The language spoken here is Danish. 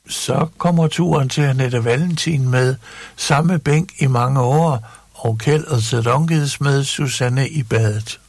Så kommer turen til Annette Valentin med samme bænk i mange år, og Kjeld og Sædongids med Susanne i badet.